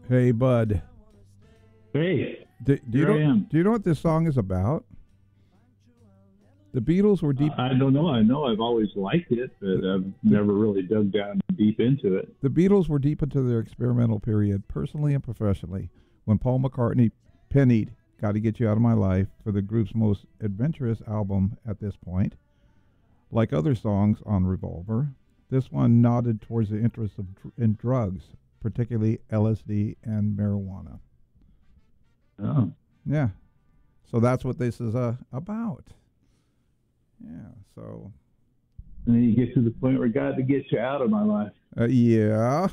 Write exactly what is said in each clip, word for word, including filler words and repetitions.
Hey, Bud. Hey, Do, do you here I know? am. Do you know what this song is about? The Beatles were deep. I don't know. I know I've always liked it, but I've never really dug down deep into it. The Beatles were deep into their experimental period, personally and professionally, when Paul McCartney pennied "Got to Get You Out of My Life" for the group's most adventurous album at this point. Like other songs on Revolver, this one nodded towards the interest of dr- in drugs, particularly L S D and marijuana. Oh, Yeah, so that's what this is uh, about. Yeah, so and then you get to the point where got to get you out of my life. uh, yeah,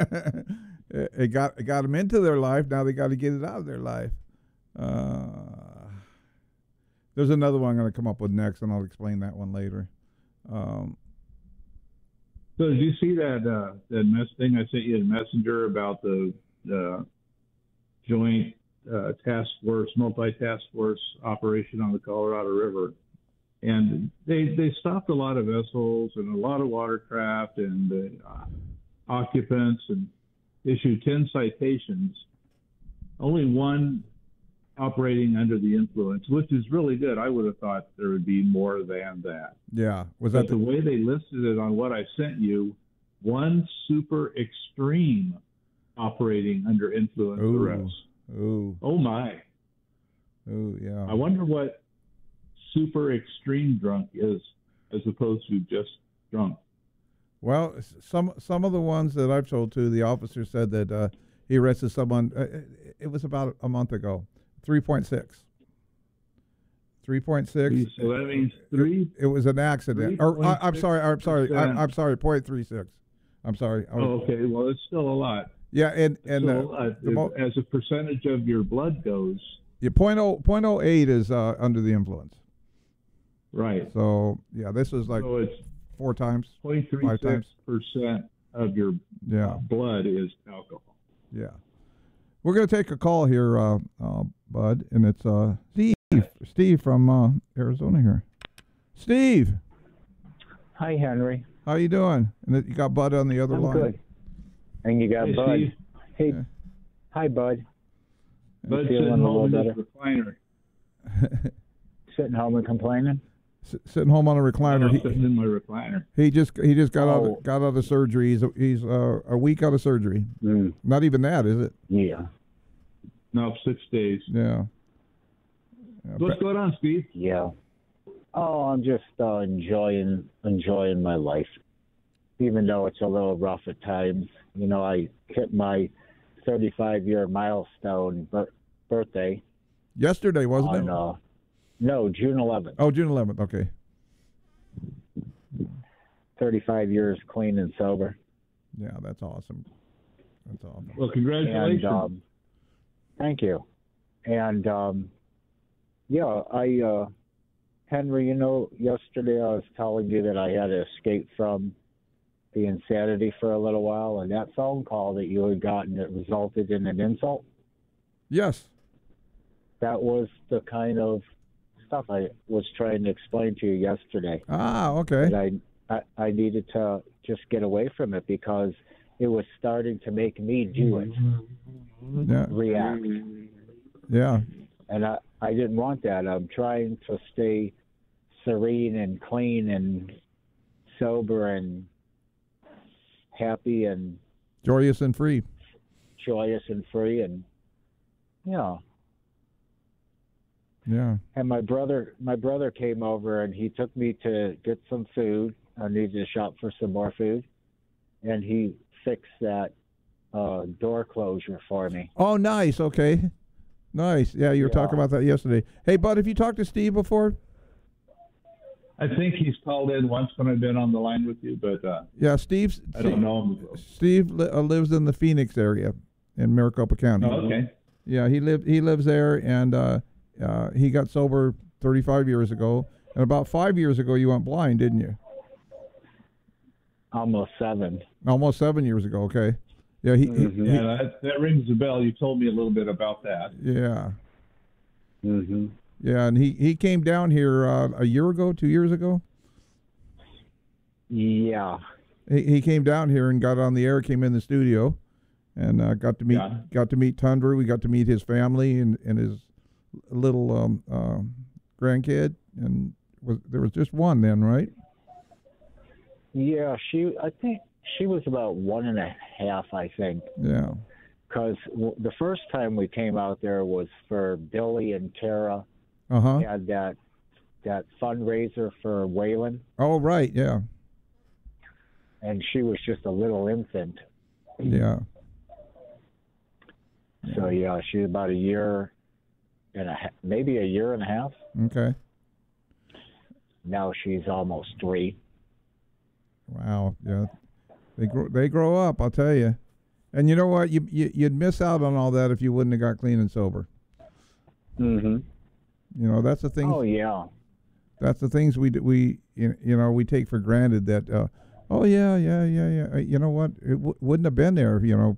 it it got it got them into their life. Now they got to get it out of their life. Uh, there's another one I'm going to come up with next, and I'll explain that one later. Um, So did you see that uh, that mess thing I sent you in Messenger about the the joint uh, task force, multi-task force operation on the Colorado River? And they they stopped a lot of vessels and a lot of watercraft and uh, occupants and issued ten citations. Only one operating under the influence, which is really good. I would have thought there would be more than that. yeah, was But that the the, way they listed it on what I sent you, one super extreme operating under influence ooh, arrest. ooh, Oh my! ooh, yeah. I wonder what super extreme drunk is as opposed to just drunk. Well, s- some some of the ones that I've told to, the officer said that uh, he arrested someone. Uh, it- it was about a month ago. Three point six. Three point six. So that means three. It was an accident. Or I, I'm sorry. I'm sorry. I, percent. I'm sorry. Point three six. I'm sorry. I was- Oh, okay. Well, it's still a lot. Yeah, and and Still uh, a lot. the mo- As a percentage of your blood goes, yeah, point oh point oh eight is uh, under the influence. right. So yeah, this is like So it's four times. zero point three Five six times. percent of your Yeah, blood is alcohol. yeah. We're gonna take a call here, uh, uh, Bud, and it's uh, Steve. Steve from uh, Arizona here. Steve, Hi, Henry. how you doing? And it- you got Bud on the other I'm line. good. And you got Hey, Bud. Steve. Hey, Yeah. hi, Bud. Bud's feeling sitting a little home in his better? recliner. Sitting home and complaining? S- sitting home on a recliner. I'm He, sitting in my recliner. he just he just got Oh. out got out of surgery. He's he's uh, a week out of surgery. Mm, Not even that, is it? yeah. No, six days. Yeah. Yeah, What's going on, Steve? Yeah. Oh, I'm just uh, enjoying enjoying my life, even though it's a little rough at times. You know, I hit my thirty-five year milestone bir- birthday Yesterday, wasn't on it? uh, no June eleventh. Oh, June eleventh. Okay. thirty-five years clean and sober. Yeah, that's awesome. That's awesome. Well, congratulations. And um, thank you. And um, yeah, I uh, Henry, you know, yesterday I was telling you that I had to escape from the insanity for a little while, and that phone call that you had gotten that resulted in an insult, Yes. that was the kind of stuff I was trying to explain to you yesterday. Ah, okay. That I, I I needed to just get away from it because it was starting to make me do it, Yeah. react. Yeah. And I, I didn't want that. I'm trying to stay serene and clean and sober and happy and Joyous and free. joyous and free. And, yeah. Yeah. And my brother, my brother came over and he took me to get some food. I needed to shop for some more food. And he fixed that uh, door closure for me. Oh, nice. Okay. Nice. Yeah, you were Yeah. talking about that yesterday. Hey, Bud, have you talked to Steve before? I think he's called in once when I've been on the line with you, but uh, Yeah, Steve's. I don't know him. Steve li- uh, lives in the Phoenix area in Maricopa County. Oh, okay. Yeah, he lived. He lives there, and uh, uh, he got sober thirty-five years ago. And about five years ago, you went blind, didn't you? Almost seven. Almost seven years ago. Okay. Yeah. He. Mhm. he, Yeah, that, that rings a bell. You told me a little bit about that. he yeah. Mm-hmm. Yeah, and he, he came down here uh, a year ago, two years ago. Yeah. He, he came down here and got on the air, came in the studio, and uh, got to meet Yeah. got to meet Tundra. We got to meet his family and, and his little um, uh, grandkid. And was there was just one then, right? Yeah, she. I think she was about one and a half. I think. Yeah. Because w- the first time we came out there was for Billy and Tara Uh huh. had that that fundraiser for Waylon, Oh right. Yeah. and she was just a little infant. Yeah. So yeah, she's about a year and a ha- maybe a year and a half. Okay. Now she's almost three. Wow. Yeah. They grow. They grow up. I'll tell you. And you know what? You, you you'd miss out on all that if you wouldn't have got clean and sober. Mm-hmm. You know, that's the thing. Oh yeah. That's the things we d- we you you know we take for granted that. Uh, oh yeah, yeah, yeah, yeah. Uh, You know what? It w- wouldn't have been there. You know,